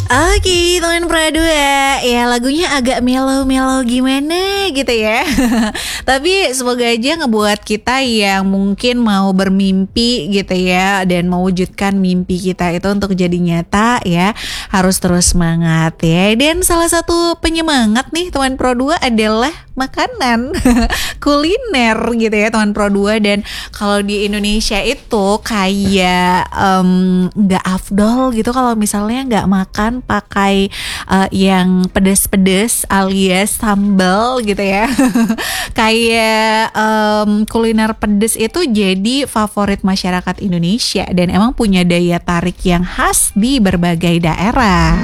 Oke, teman Pradua. Ya lagunya agak mellow-mellow gimana gitu ya. Tapi semoga aja ngebuat kita yang mungkin mau bermimpi gitu ya, dan mewujudkan mimpi kita itu untuk jadi nyata ya, harus terus semangat ya. Dan salah satu penyemangat nih teman Pro2 adalah makanan. Kuliner gitu ya teman Pro2. Dan kalau di Indonesia itu kayak nggak afdol gitu kalau misalnya nggak makan pakai yang pedes-pedes alias sambal gitu ya. Kayak kuliner pedes itu jadi favorit masyarakat Indonesia dan emang punya daya tarik yang khas di berbagai daerah.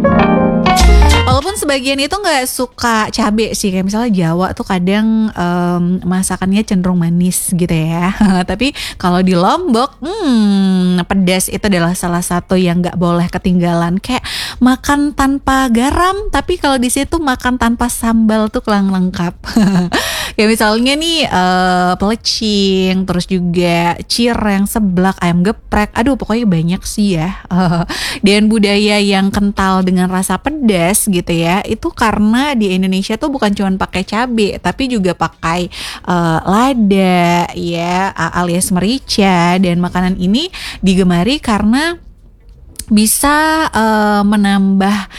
Walaupun sebagian itu nggak suka cabe sih, kayak misalnya Jawa tuh kadang masakannya cenderung manis gitu ya. Tapi kalau di Lombok, pedas itu adalah salah satu yang nggak boleh ketinggalan. Kayak makan tanpa garam, tapi kalau di situ makan tanpa sambal tuh kurang lengkap. Kayak misalnya nih pelecing, terus juga cireng, seblak, ayam geprek. Aduh, pokoknya banyak sih ya. Dan budaya yang kental dengan rasa pedas gitu ya, itu karena di Indonesia tuh bukan cuma pakai cabai tapi juga pakai lada ya, alias merica. Dan makanan ini digemari karena bisa menambah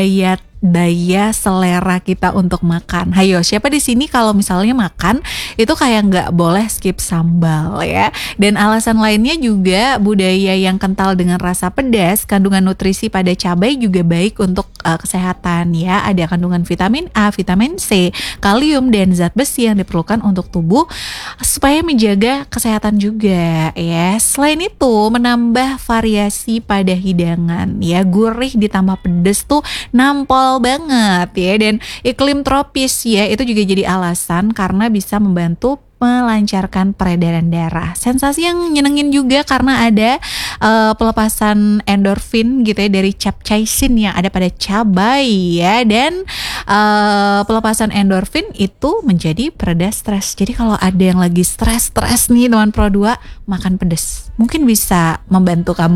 daya selera kita untuk makan. Hayo, siapa di sini kalau misalnya makan itu kayak nggak boleh skip sambal ya. Dan alasan lainnya juga budaya yang kental dengan rasa pedas, kandungan nutrisi pada cabai juga baik untuk kesehatan ya. Ada kandungan vitamin A, vitamin C, kalium dan zat besi yang diperlukan untuk tubuh supaya menjaga kesehatan juga ya. Selain itu menambah variasi pada hidangan ya. Gurih ditambah pedas tuh nampol banget ya. Dan iklim tropis ya itu juga jadi alasan karena bisa membantu melancarkan peredaran darah. Sensasi yang nyenengin juga karena ada pelepasan endorfin gitu ya dari capsaicin yang ada pada cabai ya. Dan pelepasan endorfin itu menjadi pereda stres. Jadi kalau ada yang lagi stres nih teman Pro2, makan pedas mungkin bisa membantu kamu